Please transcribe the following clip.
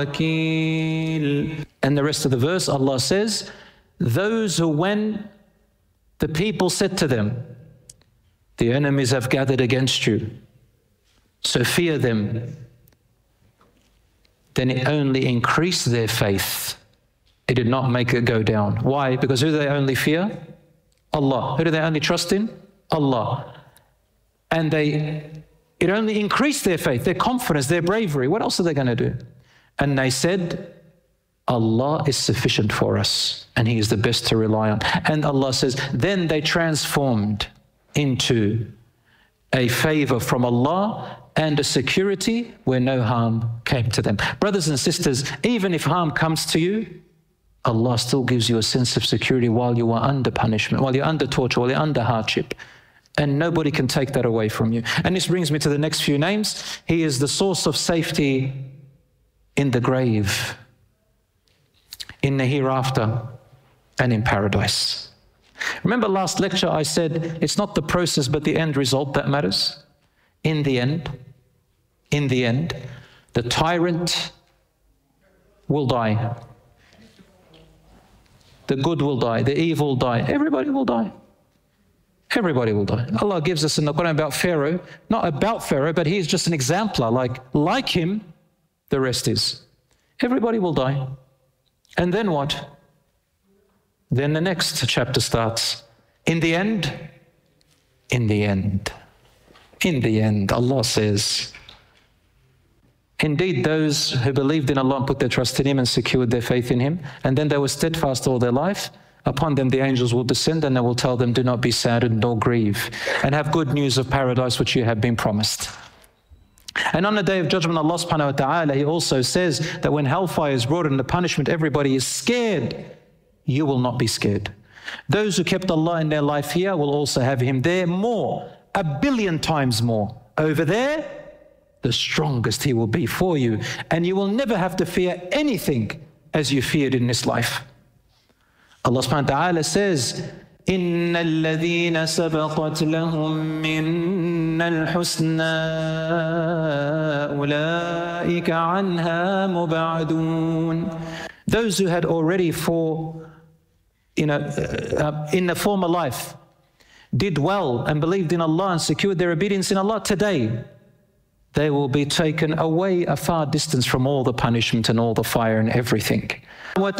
And the rest of the verse, Allah says, those who when the people said to them, the enemies have gathered against you, so fear them, then it only increased their faith. It did not make it go down. Why? Because who do they only fear? Allah. Who do they only trust in? Allah. And it only increased their faith, their confidence, their bravery. What else are they going to do? And they said, Allah is sufficient for us, and He is the best to rely on. And Allah says, then they transformed into a favor from Allah and a security where no harm came to them. Brothers and sisters, even if harm comes to you, Allah still gives you a sense of security while you are under punishment, while you're under torture, while you're under hardship. And nobody can take that away from you. And this brings me to the next few names. He is the source of safety in the grave, in the hereafter, and in paradise. Remember last lecture I said, it's not the process but the end result that matters. In the end, the tyrant will die. The good will die, the evil will die, everybody will die. Everybody will die. Allah gives us in the Quran about Pharaoh, not about Pharaoh, but he is just an exemplar, like him, the rest is. Everybody will die. And then what? Then the next chapter starts. In the end, Allah says, indeed, those who believed in Allah and put their trust in Him and secured their faith in Him, and then they were steadfast all their life, upon them the angels will descend and they will tell them, do not be saddened nor grieve, and have good news of paradise which you have been promised. And on the day of judgment, Allah subhanahu wa ta'ala, He also says that when hellfire is brought and the punishment, everybody is scared. You will not be scared. Those who kept Allah in their life here will also have Him there more, 1 billion times more. Over there, the strongest He will be for you. And you will never have to fear anything as you feared in this life. Allah subhanahu wa ta'ala says, إِنَّ الَّذِينَ سَبَقَتْ لَهُم مِّنَّا الْحُسْنَى أُولَٰئِكَ عَنْهَا مُبْعَدُونَ. Those who had already in the former life did well and believed in Allah and secured their obedience in Allah, today they will be taken away a far distance from all the punishment and all the fire and everything.